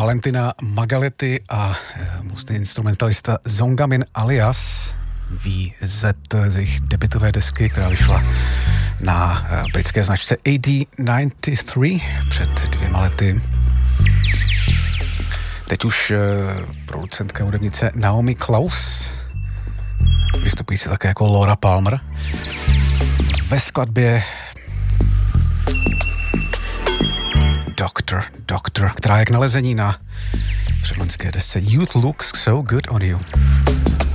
Valentina Magaletti a multiinstrumentalista Zongamin alias VZ z jejich debutové desky, která vyšla na britské značce AD93 před 2 lety. Teď už producentka hudebnice Naomi Klaus, vystupující také jako Laura Palmer, ve skladbě Doctor, která je k nalezení na předloňské desce Youth Looks So Good on You.